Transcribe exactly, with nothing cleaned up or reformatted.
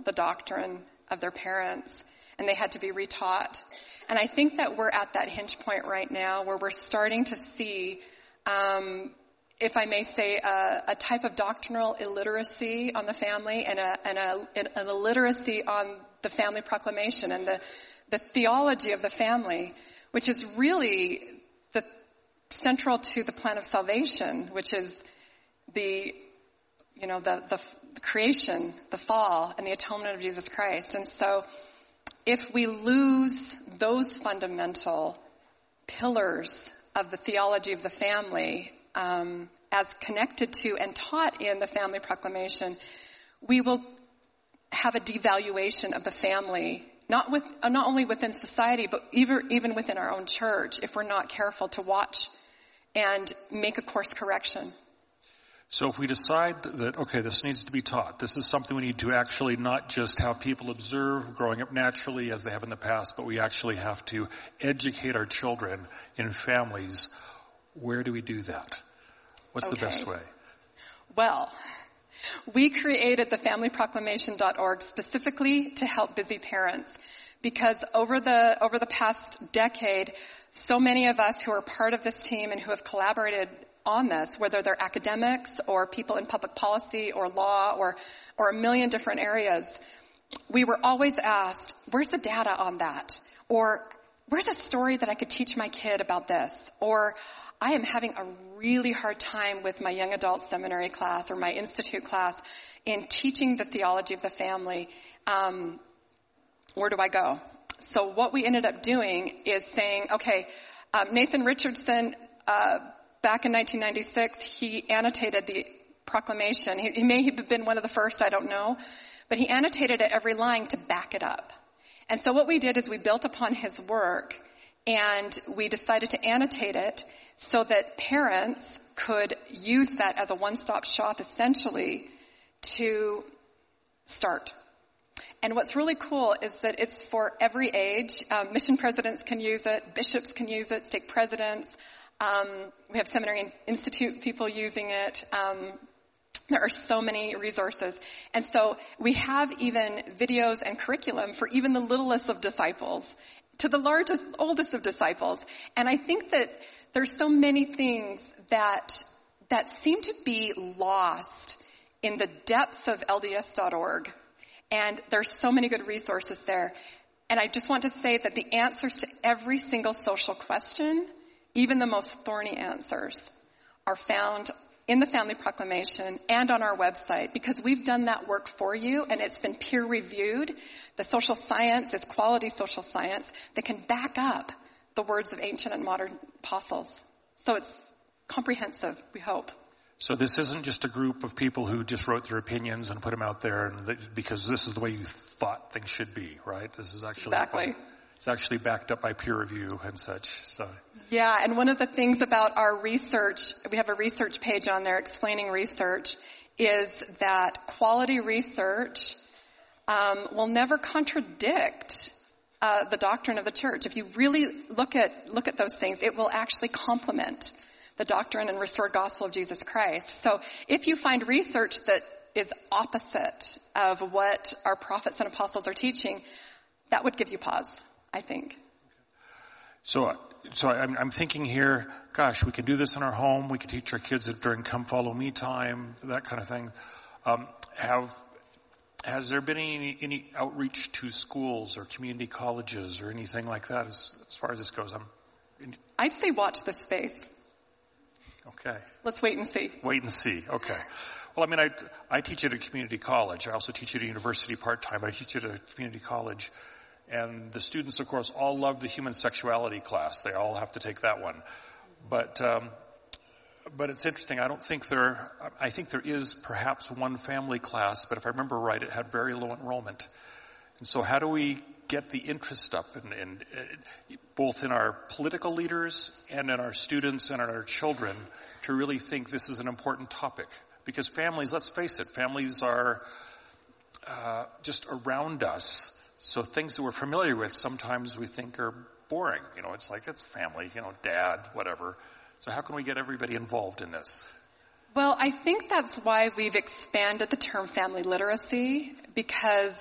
the doctrine of their parents, and they had to be retaught. And I think that we're at that hinge point right now where we're starting to see, um, if I may say, a, a type of doctrinal illiteracy on the family and a, and a, an illiteracy on the family proclamation and the, the theology of the family, which is really the central to the plan of salvation, which is the, you know, the, the, the creation, the fall, and the atonement of Jesus Christ. And so if we lose those fundamental pillars of the theology of the family, um, as connected to and taught in the family proclamation, we will have a devaluation of the family, not with, uh, not only within society, but even, even within our own church, if we're not careful to watch and make a course correction. So if we decide that, okay, this needs to be taught, this is something we need to actually not just have people observe growing up naturally as they have in the past, but we actually have to educate our children in families, where do we do that? What's okay. the best way? Well, we created the family proclamation dot org specifically to help busy parents, because over the over the past decade, so many of us who are part of this team and who have collaborated on this, whether they're academics or people in public policy or law or or a million different areas, we were always asked, where's the data on that? Or where's a story that I could teach my kid about this? Or I am having a really hard time with my young adult seminary class or my institute class in teaching the theology of the family. Um, where do I go? So what we ended up doing is saying, okay, um, Nathan Richardson, uh, back in nineteen ninety-six, he annotated the proclamation. He, he may have been one of the first, I don't know, but he annotated it every line to back it up. And so what we did is we built upon his work, and we decided to annotate it so that parents could use that as a one-stop shop, essentially, to start. And what's really cool is that it's for every age. Um, mission presidents can use it, bishops can use it, stake presidents. Um, we have seminary and institute people using it. Um, there are so many resources. And so we have even videos and curriculum for even the littlest of disciples to the largest, oldest of disciples. And I think that there's so many things that that seem to be lost in the depths of L D S dot org. And there's so many good resources there. And I just want to say that the answers to every single social question, even the most thorny answers, are found in the Family Proclamation and on our website, because we've done that work for you and it's been peer reviewed. The social science is quality social science that can back up the words of ancient and modern apostles. So it's comprehensive, we hope. So this isn't just a group of people who just wrote their opinions and put them out there and they, because this is the way you thought things should be, right? This is actually exactly. Quite, it's actually backed up by peer review and such. So yeah, and one of the things about our research, we have a research page on there explaining research, is that quality research um, will never contradict uh, the doctrine of the church. If you really look at look at those things, it will actually complement the doctrine and restored gospel of Jesus Christ. So if you find research that is opposite of what our prophets and apostles are teaching, that would give you pause, I think. So, so I'm, I'm thinking here, gosh, we can do this in our home. We can teach our kids it during come follow me time, that kind of thing. Um, have, has there been any, any outreach to schools or community colleges or anything like that as, as far as this goes? I'm, in... I'd say watch this space. Okay. Let's wait and see. Wait and see. Okay. Well, I mean, I, I teach at a community college. I also teach at a university part-time, but I teach at a community college. And the students, of course, all love the human sexuality class. They all have to take that one. But, um, but it's interesting. I don't think there, I think there is perhaps one family class, but if I remember right, it had very low enrollment. And so how do we get the interest up in, in, in both in our political leaders and in our students and in our children to really think this is an important topic? Because families, let's face it, families are uh, just around us. So things that we're familiar with sometimes we think are boring. You know, it's like it's family, you know, dad, whatever. So how can we get everybody involved in this? Well, I think that's why we've expanded the term family literacy, because